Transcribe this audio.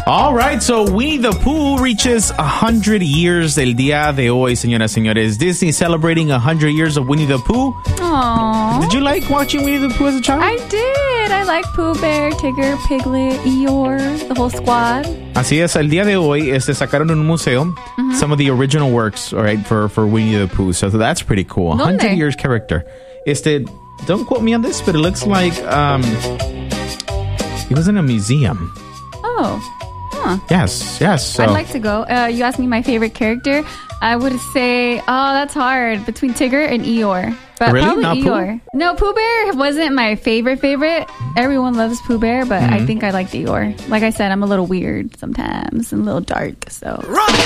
All right, so Winnie the Pooh reaches 100 years del día de hoy, señoras y señores. Disney celebrating 100 years of Winnie the Pooh. Aww. Did you like watching Winnie the Pooh as a child? I did. I like Pooh Bear, Tigger, Piglet, Eeyore, the whole squad. Así es, el día de hoy sacaron en un museo some of the original works, all right, for Winnie the Pooh. So that's pretty cool. 100 years character. Don't quote me on this, but it looks like it was in a museum. Oh. Huh. Yes. So. I'd like to go. You asked me my favorite character. I would say, that's hard. Between Tigger and Eeyore. But really? Probably Not Eeyore. Pooh? No, Pooh Bear wasn't my favorite. Everyone loves Pooh Bear, but I think I like Eeyore. Like I said, I'm a little weird sometimes and a little dark. So.